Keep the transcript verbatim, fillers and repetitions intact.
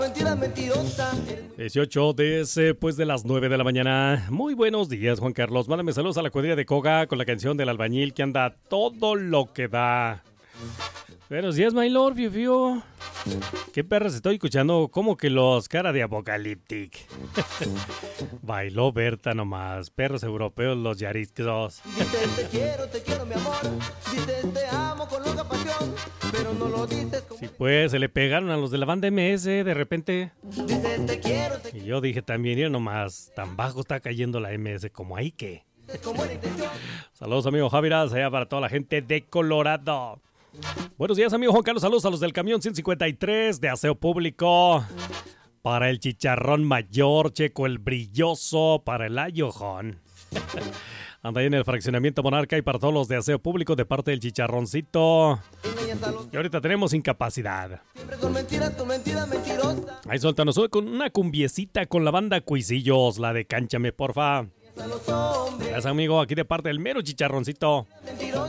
Mentira mentirosa. dieciocho después de las nueve de la mañana. Muy buenos días, Juan Carlos. Mándame saludos a la cuadrilla de Koga con la canción del albañil que anda todo lo que da. Buenos días, my lord, fiu, fiu. ¿Qué perras estoy escuchando? Como que los cara de Apocalyptic. Bailó Berta nomás. Perros europeos, los yariscos. Dices te quiero, te quiero mi amor. Dices te amo con loca pasión. Pero no lo dices como... Sí, pues se le pegaron a los de la banda M S de repente. Dices te quiero, te Y yo dije también, mira nomás, tan bajo está cayendo la M S como ahí que. quiero con buena intención. Saludos, amigo Javiras, allá para toda la gente de Colorado. Buenos días, amigo Juan Carlos. Saludos a los del camión ciento cincuenta y tres de Aseo Público. Para el Chicharrón Mayor, Checo el Brilloso. Para el Ayojón. Anda ahí en el fraccionamiento Monarca y para todos los de Aseo Público de parte del Chicharroncito. Engañas a los... Y ahorita tenemos incapacidad. Siempre con mentiras, con mentiras mentirosas. Ahí suéltanos sube con una cumbiecita con la banda Cuisillos, la de Cánchame, porfa. A los hombres Gracias, amigo, aquí de parte del mero Chicharroncito. mentirosos.